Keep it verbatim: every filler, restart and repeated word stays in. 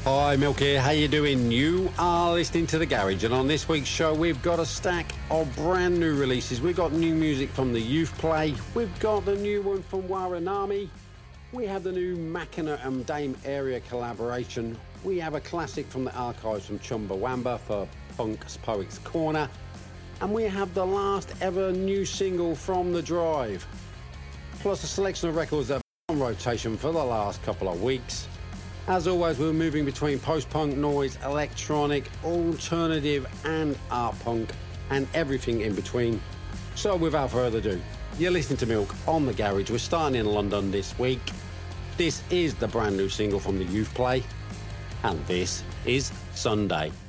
Hi, Milk here. How you doing? You are listening to The Garage, and on this week's show, we've got a stack of brand new releases. We've got new music from the Youth Play. We've got the new one from Waranami. We have the new Machina and Dame Area collaboration. We have a classic from the archives from Chumbawamba for Punk's Poets Corner. And we have the last ever new single from The Drive. Plus a selection of records that have been on rotation for the last couple of weeks. As always, we're moving between post-punk, noise, electronic, alternative and art punk and everything in between. So without further ado, you're listening to Milk on The Garage. We're starting in London this week. This is the brand new single from the Youth Play, and this is Sunday.